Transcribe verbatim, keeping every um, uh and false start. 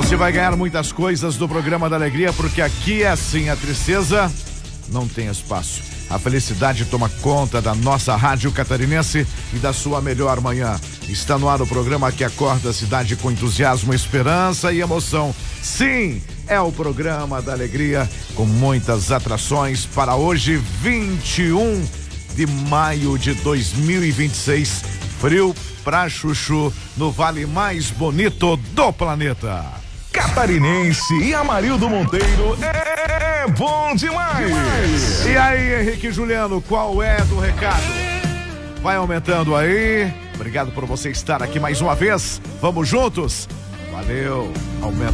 Você vai ganhar muitas coisas do programa da alegria, porque aqui é assim, a tristeza não tem espaço. A felicidade toma conta da nossa rádio catarinense e da sua melhor manhã. Está no ar o programa que acorda a cidade com entusiasmo, esperança e emoção. Sim, é o programa da alegria, com muitas atrações para hoje, vinte e um de maio de dois mil e vinte e seis. Frio pra chuchu, no vale mais bonito do planeta. Catarinense e Amarildo Monteiro é, é bom demais. demais. E aí, Henrique e Juliano, qual é do recado? Vai aumentando aí. Obrigado por você estar aqui mais uma vez. Vamos juntos? Valeu. Aumenta.